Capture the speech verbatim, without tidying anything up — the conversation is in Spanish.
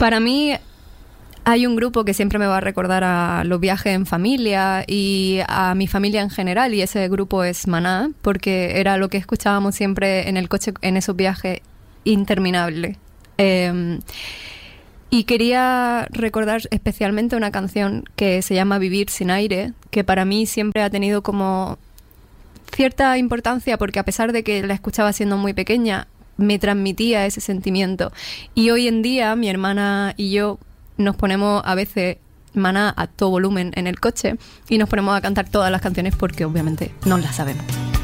Para mí hay un grupo que siempre me va a recordar a los viajes en familia y a mi familia en general, y ese grupo es Maná, porque era lo que escuchábamos siempre en el coche en esos viajes interminables. Eh, y quería recordar especialmente una canción que se llama Vivir sin aire, que para mí siempre ha tenido como cierta importancia, porque a pesar de que la escuchaba siendo muy pequeña, me transmitía ese sentimiento. Y hoy en día mi hermana y yo nos ponemos a veces Maná a todo volumen en el coche y nos ponemos a cantar todas las canciones porque obviamente no las sabemos.